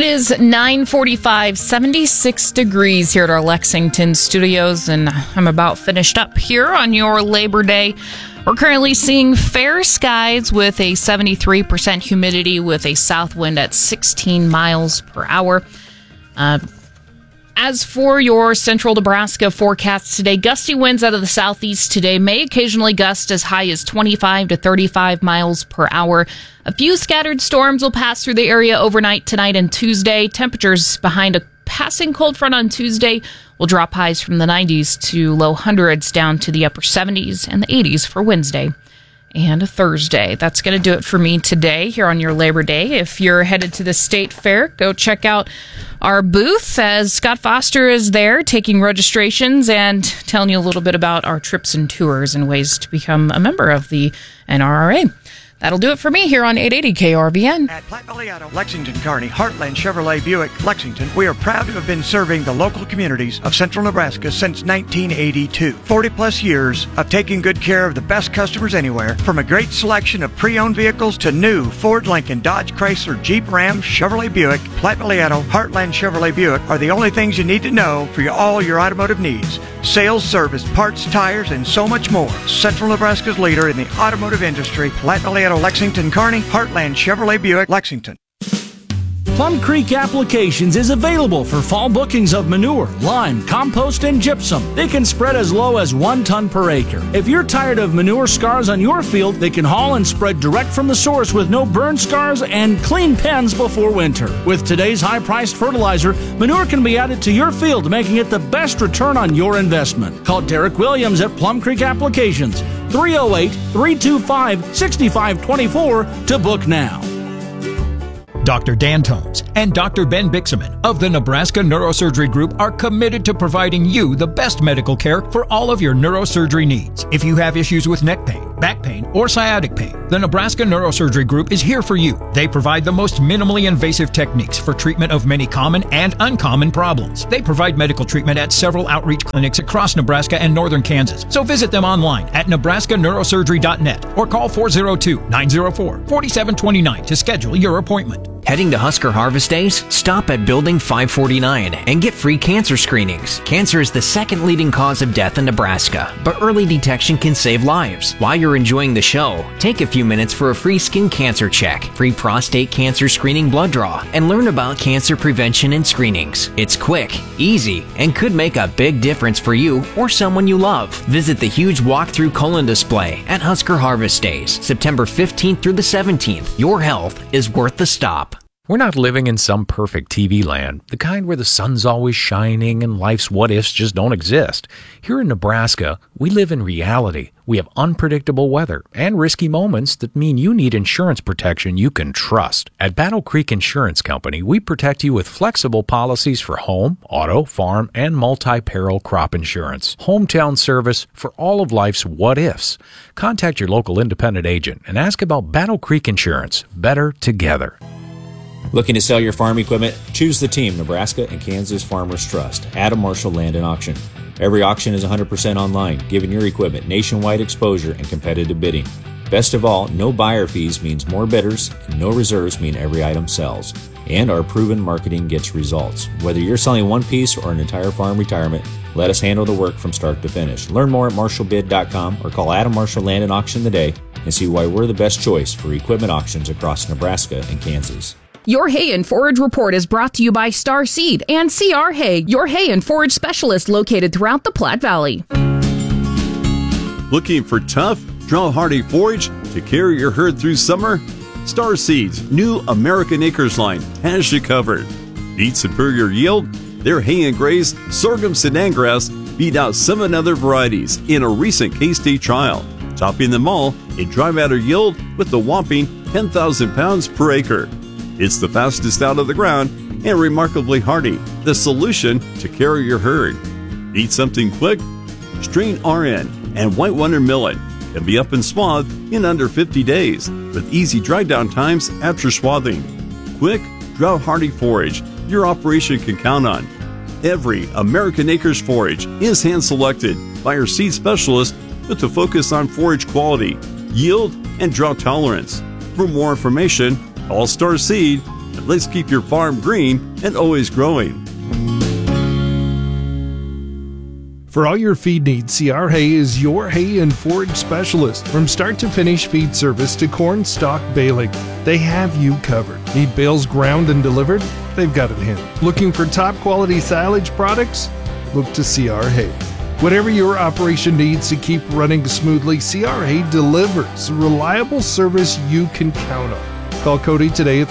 It is 9:45, 76 degrees here at our Lexington studios, and I'm about finished up here on your Labor Day. We're currently seeing fair skies with a 73% humidity with a south wind at 16 miles per hour. As for your central Nebraska forecast today, gusty winds out of the southeast today may occasionally gust as high as 25 to 35 miles per hour. A few scattered storms will pass through the area overnight tonight and Tuesday. Temperatures behind a passing cold front on Tuesday will drop highs from the 90s to low hundreds down to the upper 70s and the 80s for Wednesday and Thursday. That's going to do it for me today here on your Labor Day. If you're headed to the State Fair, go check out our booth as Scott Foster is there taking registrations and telling you a little bit about our trips and tours and ways to become a member of the NRRA. That'll do it for me here on 880 KRVN. At Platte Valley Auto, Lexington, Kearney, Heartland Chevrolet Buick, Lexington, we are proud to have been serving the local communities of central Nebraska since 1982. 40-plus years of taking good care of the best customers anywhere, from a great selection of pre-owned vehicles to new Ford, Lincoln, Dodge, Chrysler, Jeep, Ram, Chevrolet Buick. Platte Valley Auto, Heartland Chevrolet Buick are the only things you need to know for all your automotive needs. Sales, service, parts, tires, and so much more. Central Nebraska's leader in the automotive industry, Platte Valley Auto, Lexington, Kearney, Heartland Chevrolet Buick, Lexington. Plum Creek Applications is available for fall bookings of manure, lime, compost, and gypsum. They can spread as low as 1 ton per acre. If you're tired of manure scars on your field, they can haul and spread direct from the source with no burn scars and clean pens before winter. With today's high-priced fertilizer, manure can be added to your field, making it the best return on your investment. Call Derek Williams at Plum Creek Applications, 308-325-6524 to book now. Dr. Dan Tomes and Dr. Ben Bixaman of the Nebraska Neurosurgery Group are committed to providing you the best medical care for all of your neurosurgery needs. If you have issues with neck pain, back pain, or sciatic pain, the Nebraska Neurosurgery Group is here for you. They provide the most minimally invasive techniques for treatment of many common and uncommon problems. They provide medical treatment at several outreach clinics across Nebraska and northern Kansas. So visit them online at nebraskaneurosurgery.net or call 402-904-4729 to schedule your appointment. Heading to Husker Harvest Days? Stop at Building 549 and get free cancer screenings. Cancer is the second leading cause of death in Nebraska, but early detection can save lives. While you're enjoying the show, take a few minutes for a free skin cancer check, free prostate cancer screening blood draw, and learn about cancer prevention and screenings. It's quick, easy, and could make a big difference for you or someone you love. Visit the huge walk-through colon display at Husker Harvest Days, September 15th through the 17th. Your health is worth the stop. We're not living in some perfect TV land, the kind where the sun's always shining and life's what-ifs just don't exist. Here in Nebraska, we live in reality. We have unpredictable weather and risky moments that mean you need insurance protection you can trust. At Battle Creek Insurance Company, we protect you with flexible policies for home, auto, farm, and multi-peril crop insurance. Hometown service for all of life's what-ifs. Contact your local independent agent and ask about Battle Creek Insurance. Better together. Looking to sell your farm equipment? Choose the team Nebraska and Kansas Farmers Trust. Adam Marshall Land and Auction. Every auction is 100% online, giving your equipment nationwide exposure and competitive bidding. Best of all, no buyer fees means more bidders, and no reserves mean every item sells. And our proven marketing gets results. Whether you're selling one piece or an entire farm retirement, let us handle the work from start to finish. Learn more at marshallbid.com or call Adam Marshall Land and Auction today and see why we're the best choice for equipment auctions across Nebraska and Kansas. Your Hay and Forage Report is brought to you by Star Seed and CR Hay, your hay and forage specialist located throughout the Platte Valley. Looking for tough, drought-hardy forage to carry your herd through summer? Star Seed's new American Acres line has you covered. Need superior yield? Their hay and graze sorghum Sudan grass beat out 7 other varieties in a recent K-State trial, topping them all in dry matter yield with a whopping 10,000 pounds per acre. It's the fastest out of the ground and remarkably hardy, the solution to carry your herd. Need something quick? Strain RN and White Wonder Millet can be up and swathed in under 50 days with easy dry down times after swathing. Quick, drought-hardy forage your operation can count on. Every American Acres forage is hand-selected by our seed specialist with a focus on forage quality, yield, and drought tolerance. For more information, call Star Seed And let's keep your farm green and always growing. For all your feed needs, CR Hay is your hay and forage specialist. From start to finish feed service to corn stalk baling, they have you covered. Need bales ground and delivered? They've got it handled. Looking for top quality silage products? Look to CR Hay. Whatever your operation needs to keep running smoothly, CR Hay delivers reliable service you can count on. Call Cody today at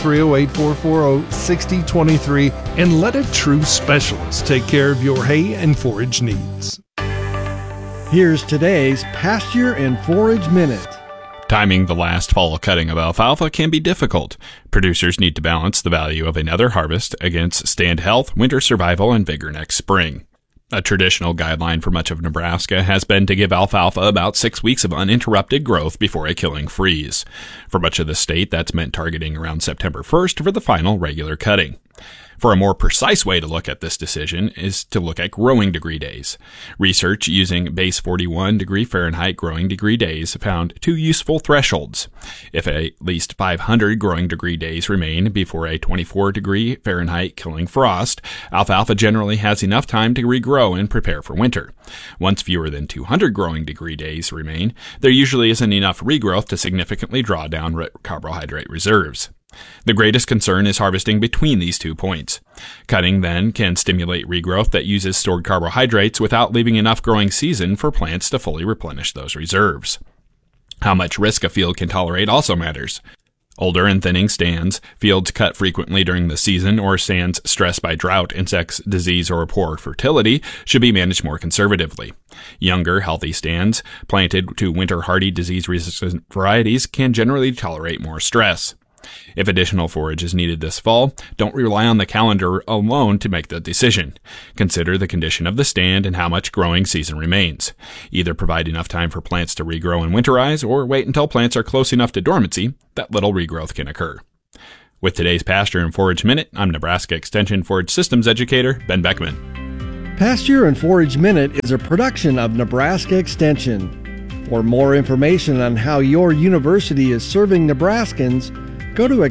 308-440-6023 and let a true specialist take care of your hay and forage needs. Here's today's Pasture and Forage Minute. Timing the last fall cutting of alfalfa can be difficult. Producers need to balance the value of another harvest against stand health, winter survival, and vigor next spring. A traditional guideline for much of Nebraska has been to give alfalfa about 6 weeks of uninterrupted growth before a killing freeze. For much of the state, that's meant targeting around September 1st for the final regular cutting. For a more precise way to look at this decision is to look at growing degree days. Research using base 41 degree Fahrenheit growing degree days found two useful thresholds. If at least 500 growing degree days remain before a 24 degree Fahrenheit killing frost, alfalfa generally has enough time to regrow and prepare for winter. Once fewer than 200 growing degree days remain, there usually isn't enough regrowth to significantly draw down carbohydrate reserves. The greatest concern is harvesting between these 2 points. Cutting then can stimulate regrowth that uses stored carbohydrates without leaving enough growing season for plants to fully replenish those reserves. How much risk a field can tolerate also matters. Older and thinning stands, fields cut frequently during the season, or stands stressed by drought, insects, disease, or poor fertility should be managed more conservatively. Younger, healthy stands, planted to winter-hardy disease-resistant varieties, can generally tolerate more stress. If additional forage is needed this fall, don't rely on the calendar alone to make the decision. Consider the condition of the stand and how much growing season remains. Either provide enough time for plants to regrow and winterize, or wait until plants are close enough to dormancy that little regrowth can occur. With today's Pasture and Forage Minute, I'm Nebraska Extension Forage Systems Educator Ben Beckman. Pasture and Forage Minute is a production of Nebraska Extension. For more information on how your university is serving Nebraskans, go to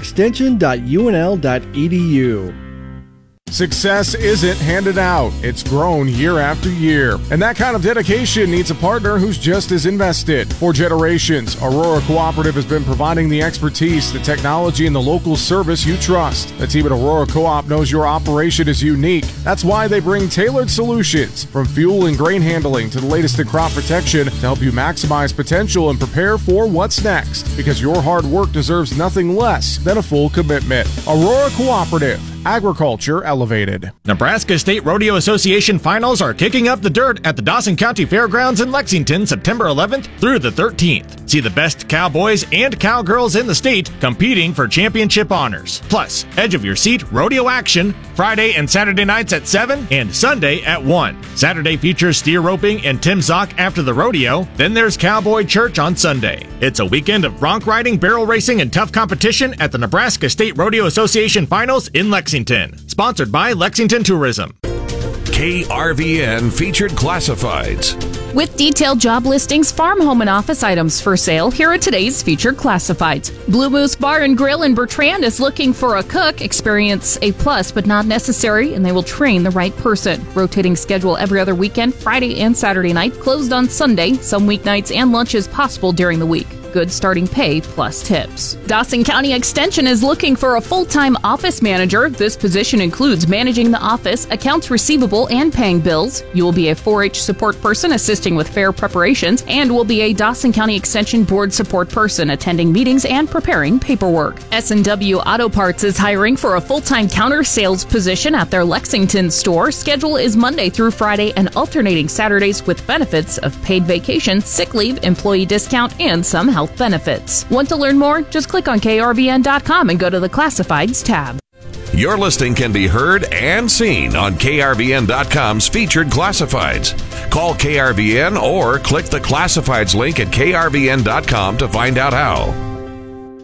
extension.unl.edu. Success isn't handed out, it's grown year after year. And that kind of dedication needs a partner who's just as invested. For generations, Aurora Cooperative has been providing the expertise, the technology, and the local service you trust. The team at Aurora Co-op knows your operation is unique. That's why they bring tailored solutions, from fuel and grain handling to the latest in crop protection, to help you maximize potential and prepare for what's next. Because your hard work deserves nothing less than a full commitment. Aurora Cooperative. Agriculture elevated. Nebraska State Rodeo Association finals are kicking up the dirt at the Dawson County Fairgrounds in Lexington September 11th through the 13th. See the best cowboys and cowgirls in the state competing for championship honors. Plus, edge of your seat rodeo action Friday and Saturday nights at 7 and Sunday at 1. Saturday features steer roping and Tim Zock after the rodeo. Then there's Cowboy Church on Sunday. It's a weekend of bronc riding, barrel racing, and tough competition at the Nebraska State Rodeo Association finals in Lexington. Sponsored by Lexington Tourism. KRVN Featured Classifieds. With detailed job listings, farm, home, and office items for sale, here are today's featured classifieds. Blue Moose Bar and Grill in Bertrand is looking for a cook. Experience a plus, but not necessary, and they will train the right person. Rotating schedule every other weekend, Friday and Saturday night, closed on Sunday. Some weeknights and lunches possible during the week. Good starting pay plus tips. Dawson County Extension is looking for a full-time office manager. This position includes managing the office, accounts receivable, and paying bills. You will be a 4-H support person assisting with fair preparations, and will be a Dawson County Extension Board support person attending meetings and preparing paperwork. S&W Auto Parts is hiring for a full-time counter sales position at their Lexington store. Schedule is Monday through Friday and alternating Saturdays with benefits of paid vacation, sick leave, employee discount, and some health benefits. Want to learn more? Just click on krvn.com and go to the Classifieds tab. Your listing can be heard and seen on krvn.com's Featured Classifieds. Call KRVN or click the Classifieds link at krvn.com to find out how.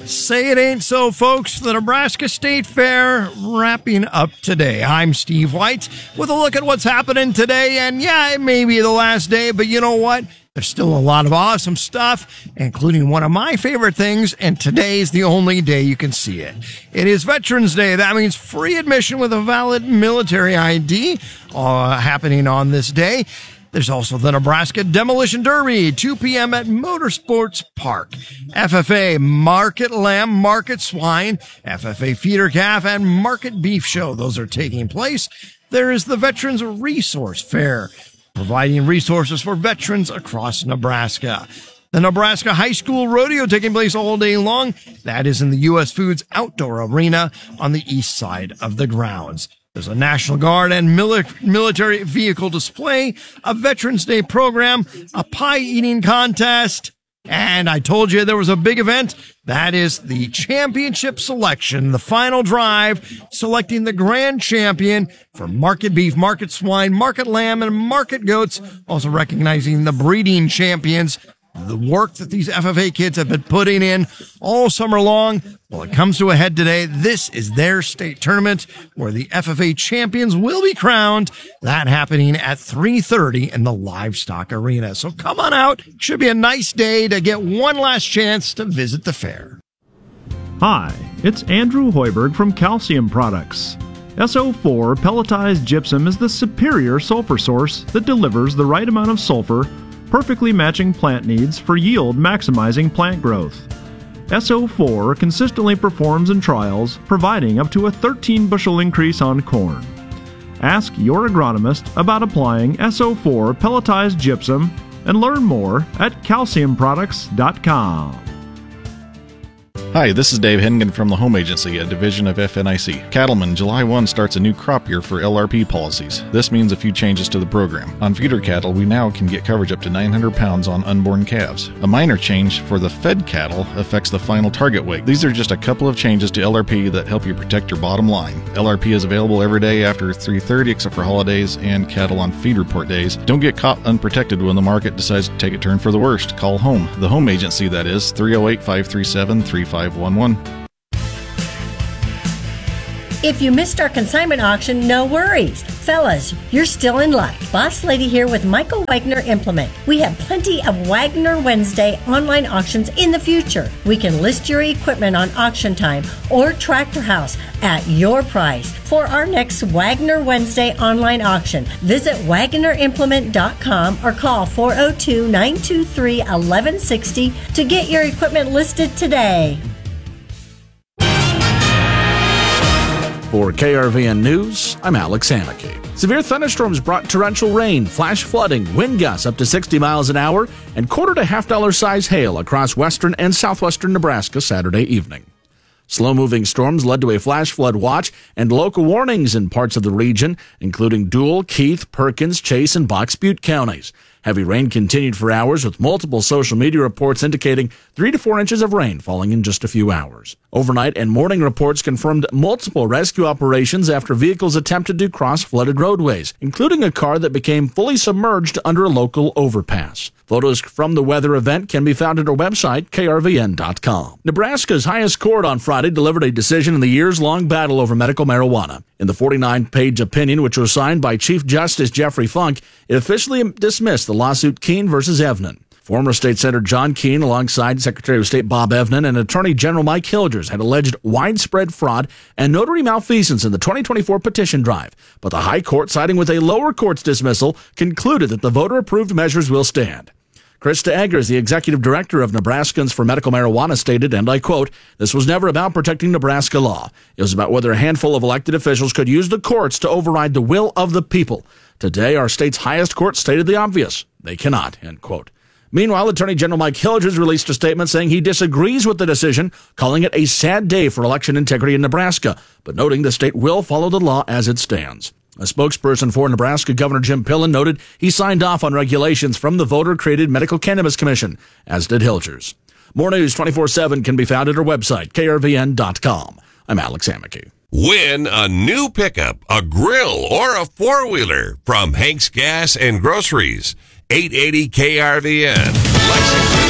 Say it ain't so, folks. The Nebraska State Fair wrapping up today. I'm Steve White with a look at what's happening today. And yeah, it may be the last day, but you know what? There's still a lot of awesome stuff, including one of my favorite things, and today's the only day you can see it. It is Veterans Day. That means free admission with a valid military ID happening on this day. There's also the Nebraska Demolition Derby, 2 p.m. at Motorsports Park. FFA Market Lamb, Market Swine, FFA Feeder Calf, and Market Beef Show. Those are taking place. There is the Veterans Resource Fair, providing resources for veterans across Nebraska. The Nebraska High School Rodeo taking place all day long. That is in the U.S. Foods Outdoor Arena on the east side of the grounds. There's a National Guard and military vehicle display, a Veterans Day program, a pie eating contest, and I told you there was a big event. That is the championship selection, the final drive, selecting the grand champion for market beef, market swine, market lamb, and market goats, also recognizing the breeding champions. The work that these FFA kids have been putting in all summer long, well, it comes to a head today. This is their state tournament where the FFA champions will be crowned. That happening at 3:30 in the Livestock Arena. So come on out. Should be a nice day to get one last chance to visit the fair. Hi, it's Andrew Hoiberg from Calcium Products. SO4 pelletized gypsum is the superior sulfur source that delivers the right amount of sulfur, perfectly matching plant needs for yield maximizing plant growth. SO4 consistently performs in trials, providing up to a 13 bushel increase on corn. Ask your agronomist about applying SO4 pelletized gypsum and learn more at calciumproducts.com. Hi, this is Dave Hennigan from the Home Agency, a division of FNIC. Cattlemen, July 1 starts a new crop year for LRP policies. This means a few changes to the program. On feeder cattle, we now can get coverage up to 900 pounds on unborn calves. A minor change for the fed cattle affects the final target weight. These are just a couple of changes to LRP that help you protect your bottom line. LRP is available every day after 3:30 except for holidays and cattle on feed report days. Don't get caught unprotected when the market decides to take a turn for the worst. Call home. The Home Agency, that is, 308-537-3511. If you missed our consignment auction, no worries. Fellas, you're still in luck. Boss Lady here with Michael Wagner Implement. We have plenty of Wagner Wednesday online auctions in the future. We can list your equipment on Auction Time or Tractor House at your price. For our next Wagner Wednesday online auction, visit WagnerImplement.com or call 402-923-1160 to get your equipment listed today. For KRVN News, I'm Alex Hammack. Severe thunderstorms brought torrential rain, flash flooding, wind gusts up to 60 miles an hour, and quarter to $half size hail across western and southwestern Nebraska Saturday evening. Slow-moving storms led to a flash flood watch and local warnings in parts of the region, including Dual, Keith, Perkins, Chase, and Box Butte counties. Heavy rain continued for hours, with multiple social media reports indicating 3 to 4 inches of rain falling in just a few hours. Overnight and morning reports confirmed multiple rescue operations after vehicles attempted to cross flooded roadways, including a car that became fully submerged under a local overpass. Photos from the weather event can be found at our website, krvn.com. Nebraska's highest court on Friday delivered a decision in the years-long battle over medical marijuana. In the 49-page opinion, which was signed by Chief Justice Jeffrey Funk, it officially dismissed the lawsuit Keene versus Evnen. Former State Senator John Keene, alongside Secretary of State Bob Evnen and Attorney General Mike Hilgers, had alleged widespread fraud and notary malfeasance in the 2024 petition drive. But the High Court, siding with a lower court's dismissal, concluded that the voter-approved measures will stand. Krista Eggers, the executive director of Nebraskans for Medical Marijuana, stated, and I quote, "This was never about protecting Nebraska law. It was about whether a handful of elected officials could use the courts to override the will of the people. Today, our state's highest court stated the obvious. They cannot," end quote. Meanwhile, Attorney General Mike Hilgers released a statement saying he disagrees with the decision, calling it a sad day for election integrity in Nebraska, but noting the state will follow the law as it stands. A spokesperson for Nebraska Governor Jim Pillen noted he signed off on regulations from the voter-created Medical Cannabis Commission, as did Hilgers. More news 24/7 can be found at our website, krvn.com. I'm Alex Hammack. Win a new pickup, a grill, or a four-wheeler from Hank's Gas and Groceries. 880 KRVN, Lexington.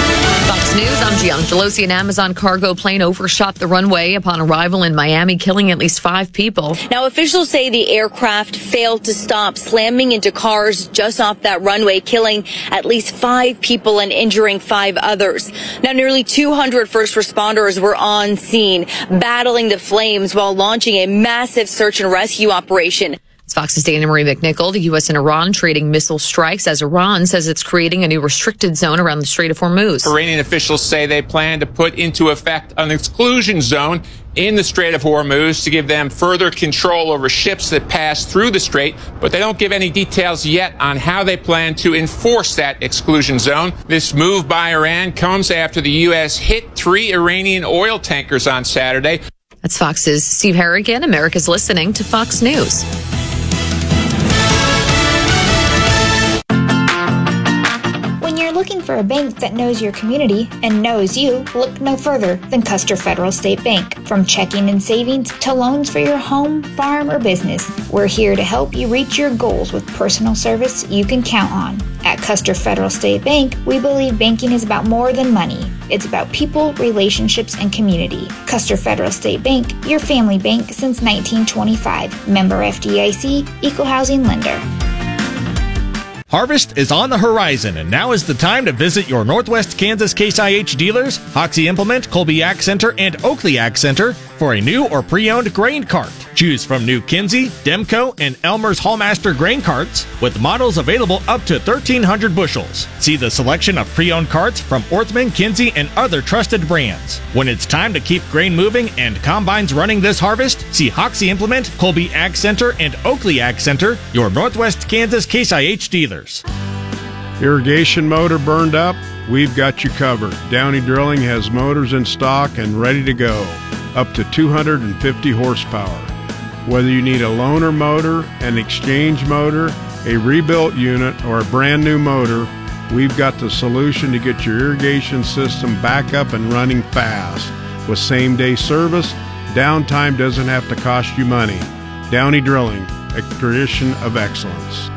Fox News, I'm Gian Gelosi. An Amazon cargo plane overshot the runway upon arrival in Miami, killing at least 5 people. Now, officials say the aircraft failed to stop, slamming into cars just off that runway, killing at least 5 people and injuring 5 others. Now, nearly 200 first responders were on scene, battling the flames while launching a massive search and rescue operation. It's Fox's Dana Marie McNichol. The U.S. and Iran trading missile strikes as Iran says it's creating a new restricted zone around the Strait of Hormuz. Iranian officials say they plan to put into effect an exclusion zone in the Strait of Hormuz to give them further control over ships that pass through the strait, but they don't give any details yet on how they plan to enforce that exclusion zone. This move by Iran comes after the U.S. hit 3 Iranian oil tankers on Saturday. That's Fox's Steve Harrigan. America's listening to Fox News. When you're looking for a bank that knows your community and knows you, look no further than Custer Federal State Bank. From checking and savings to loans for your home, farm, or business, we're here to help you reach your goals with personal service you can count on. At Custer Federal State Bank, we believe banking is about more than money. It's about people, relationships, and community. Custer Federal State Bank, your family bank since 1925. Member FDIC, Equal Housing Lender. Harvest is on the horizon, and now is the time to visit your Northwest Kansas Case IH dealers, Hoxie Implement, Colby Ag Center, and Oakley Ag Center for a new or pre-owned grain cart. Choose from new Kinsey, Demco, and Elmer's Hallmaster grain carts with models available up to 1,300 bushels. See the selection of pre-owned carts from Orthman, Kinsey, and other trusted brands. When it's time to keep grain moving and combines running this harvest, see Hoxie Implement, Colby Ag Center, and Oakley Ag Center, your Northwest Kansas Case IH dealers. Irrigation motor burned up? We've got you covered. Downey Drilling has motors in stock and ready to go, up to 250 horsepower. Whether you need a loaner motor, an exchange motor, a rebuilt unit, or a brand new motor, we've got the solution to get your irrigation system back up and running fast. With same-day service, downtime doesn't have to cost you money. Downey Drilling, a tradition of excellence.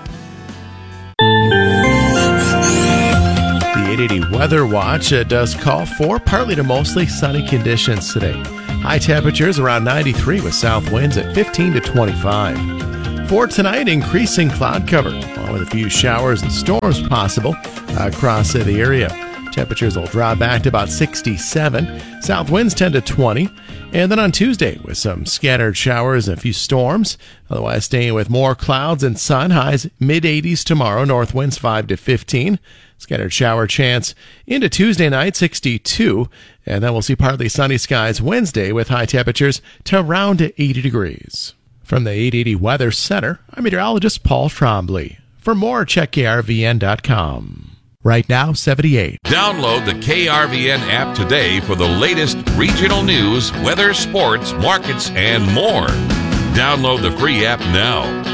The 880 Weather Watch does call for partly to mostly sunny conditions today. High temperatures around 93 with south winds at 15 to 25. For tonight, increasing cloud cover, along with a few showers and storms possible across the area. Temperatures will drop back to about 67. South winds 10 to 20. And then on Tuesday, with some scattered showers and a few storms. Otherwise, staying with more clouds and sun. Highs mid-80s tomorrow. North winds 5 to 15. Scattered shower chance into Tuesday night, 62. And then we'll see partly sunny skies Wednesday with high temperatures to around 80 degrees. From the 880 Weather Center, I'm meteorologist Paul Trombley. For more, check KRVN.com. Right now, 78. Download the KRVN app today for the latest regional news, weather, sports, markets, and more. Download the free app now.